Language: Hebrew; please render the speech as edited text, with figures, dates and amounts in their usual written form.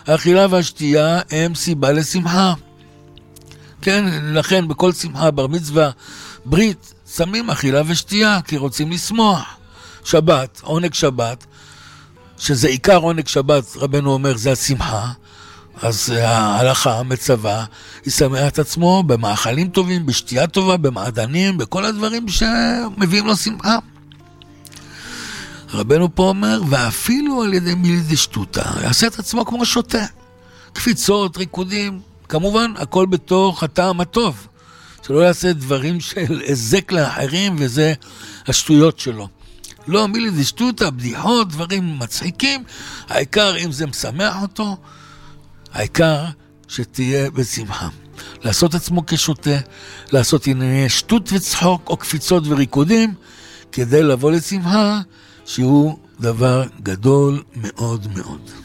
האכילה והשתייה הם סיבה לשמחה. כן, לכן בכל שמחה, בר מצווה, ברית, שמים אכילה ושתייה, כי רוצים לשמוח. שבת, עונג שבת, שזה עיקר עונג שבת, רבנו אומר, זה השמחה. אז ההלכה, המצווה, ישמח את עצמו במאכלים טובים, בשתייה טובה, במעדנים, בכל הדברים שמביאים לו שמחה. רבנו פה אומר, ואפילו על ידי מילי דשטותא, יעשה את עצמו כמו שותה. קפיצות, ריקודים, כמובן, הכל בתוך הטעם הטוב. שלא יעשה דברים של עזק לאחרים, וזה השטויות שלו. לא, מילי דשטותא, בדיחות, דברים מצחיקים, העיקר אם זה משמח אותו, העיקר שתהיה בשמחה. לעשות עצמו כשוטה, לעשות ענייני שטות וצחוק, או קפיצות וריקודים, כדי לבוא לשמחה, שהוא דבר גדול מאוד מאוד.